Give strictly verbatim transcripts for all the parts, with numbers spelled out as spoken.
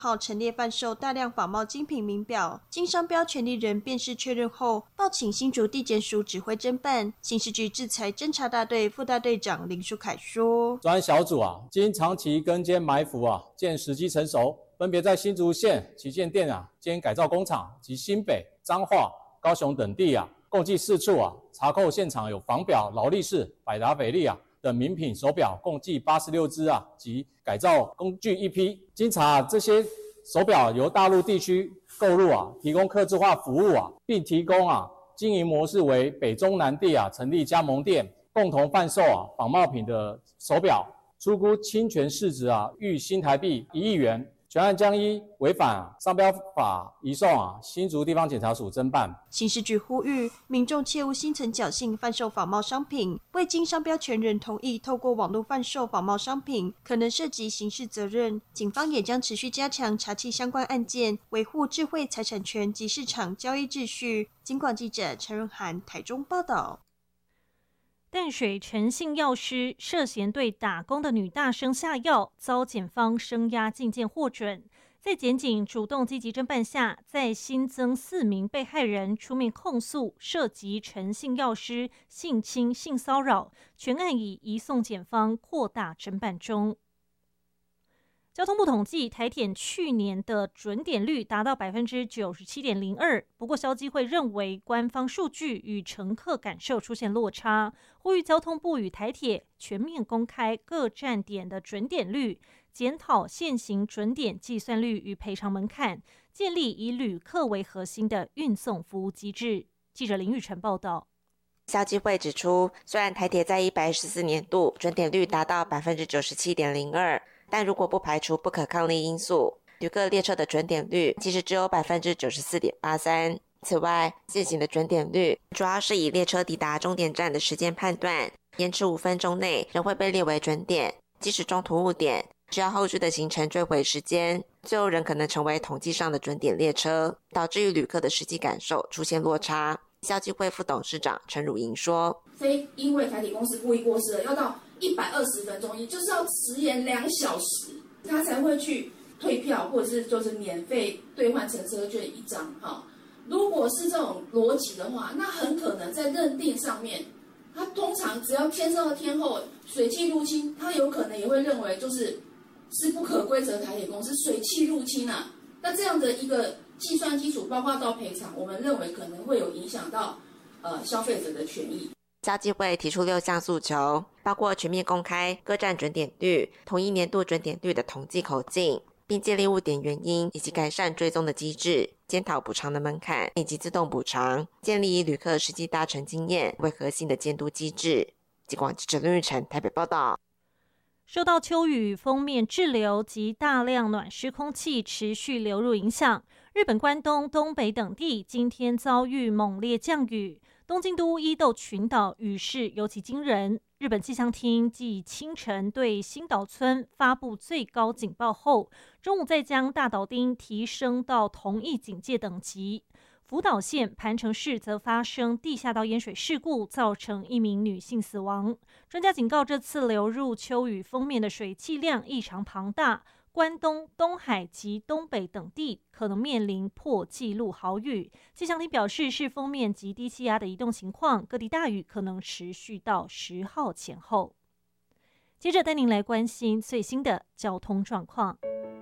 号陈列贩售大量仿冒精品名表，经商标权利人辨识确认后，报请新竹地检署指挥侦办。刑事局制裁侦查大队副大队长林书凯说：“ 专案小组啊，经长期跟监埋伏啊，见时机成熟，分别在新竹县旗舰店啊、兼改造工厂及新北、彰化、高雄等地啊，共计四处啊，查扣现场有仿表、劳力士、百达翡丽啊等名品手表，共计八十六只啊，及改造工具一批。经查、啊、这些手表由大陆地区购入啊，提供客制化服务啊，并提供啊经营模式为北中南地啊成立加盟店，共同贩售啊仿冒品的手表，初估侵权市值啊逾新台币一亿元。全案将依违反、啊、商标法移送啊新竹地方检察署侦办。 刑事局呼吁民众切勿心存侥幸贩售仿冒商品，未经商标权人同意透过网络贩售仿冒商品，可能涉及刑事责任。警方也将持续加强查缉相关案件，维护智慧财产权及市场交易秩序。警广记者陈润涵台中报道。 淡水陈姓药师涉嫌对打工的女大生下药，遭检方声押禁见获准。在检警主动积极侦办下，再新增四名被害人出面控诉涉及陈姓药师性侵、性骚扰，全案已移送检方扩大侦办中。交通部统计，台铁去年的准点率达到 百分之九十七点零二， 不过消基会认为官方数据与乘客感受出现落差，呼吁交通部与台铁全面公开各站点的准点率，检讨现行准点计算率与赔偿门槛，建立以旅客为核心的运送服务机制。记者林玉成报道。 消基会指出，虽然台铁在一百一十四年度准点率达到 百分之九十七点零二，但如果不排除不可抗力因素，旅客列车的准点率其实只有 百分之九十四点八三。此外，现行的准点率主要是以列车抵达终点站的时间判断，延迟五分钟内仍会被列为准点，即使中途误点，只要后续的行程追回时间，最后仍可能成为统计上的准点列车，导致与旅客的实际感受出现落差。消基会副董事长陈汝莹说：“ 非因为台铁公司故意过失了，要到一百二十分钟，也就是要迟延两小时，他才会去退票，或者是就是免费兑换乘车券一张。哈，如果是这种逻辑的话，那很可能在认定上面，他通常只要牵涉到天后水汽入侵，他有可能也会认为就是是不可规则台铁公司水汽入侵啊。那这样的一个计算基础，包括到赔偿，我们认为可能会有影响到呃消费者的权益。” 消基会提出六项诉求，包括全面公开各站准点率、统一年度准点率的统计口径，并建立误点原因以及改善追踪的机制，检讨补偿的门槛以及自动补偿，建立以旅客实际搭乘经验为核心的监督机制。记广记者林玉成台北报道。 受到秋雨锋面滞留及大量暖湿空气持续流入影响，日本关东、东北等地今天遭遇猛烈降雨，东京都伊豆群岛雨势尤其惊人。日本气象厅继清晨对新岛村发布最高警报后，中午再将大岛町提升到同一警戒等级。福岛县磐城市则发生地下道淹水事故，造成一名女性死亡。专家警告，这次流入秋雨锋面的水汽量异常庞大，关东、东海及东北等地可能面临破纪录豪雨。气象厅表示，是锋面及低气压的移动情况，各地大雨可能持续到十号前后。接着带您来关心最新的交通状况。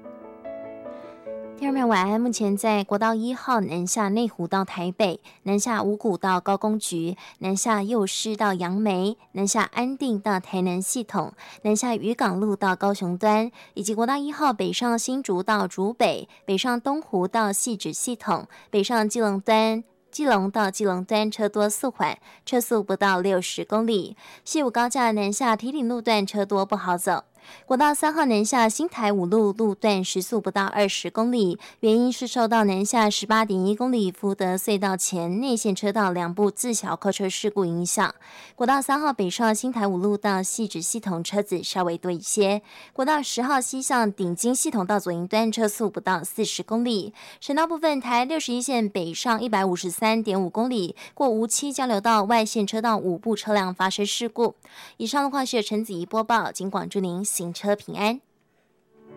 第二面晚安，目前在国道一号南下内湖到台北，南下五股到高工局，南下幼师到杨梅，南下安定到台南系统，南下渔港路到高雄端，以及国道一号北上新竹到竹北，北上东湖到汐止系统，北上基隆端。基隆到基隆端车多速缓，车速不到六十公里。西武高架南下堤顶路段车多不好走。国道三号南下新台五路路段时速不到二十公里，原因是受到南下 十八点一公里福德隧道前内线车道两部自小客车事故影响。国道三号北上新台五路到汐止系统车子稍微多一些。国道十号西向顶金系统到左营端车速不到四十公里。省道部分，台六十一线北上 一百五十三点五公里，过梧栖交流道外线车道五部车辆发生事故。以上路况是陈子怡播报，警广祝您行车平安。